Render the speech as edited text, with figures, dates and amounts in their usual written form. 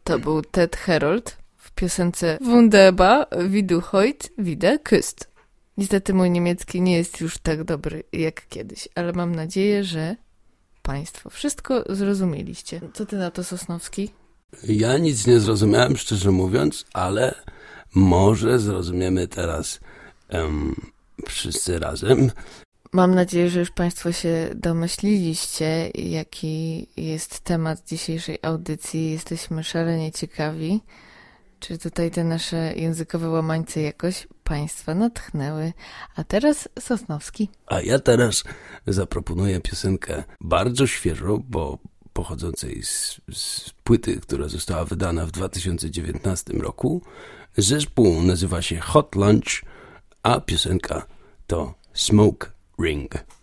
To był Ted Herold w piosence Wunderbar, wie du heute wieder küsst. Niestety mój niemiecki nie jest już tak dobry jak kiedyś, ale mam nadzieję, że Państwo wszystko zrozumieliście. Co ty na to, Sosnowski? Ja nic nie zrozumiałem, szczerze mówiąc, ale może zrozumiemy teraz wszyscy razem. Mam nadzieję, że już Państwo się domyśliliście, jaki jest temat dzisiejszej audycji. Jesteśmy szalenie ciekawi, czy tutaj te nasze językowe łamańce jakoś Państwa natchnęły. A teraz Sosnowski. A ja teraz zaproponuję piosenkę bardzo świeżą, bo pochodzącej z płyty, która została wydana w 2019 roku. Zespół nazywa się Hot Lunch, a piosenka to Smoke Ring.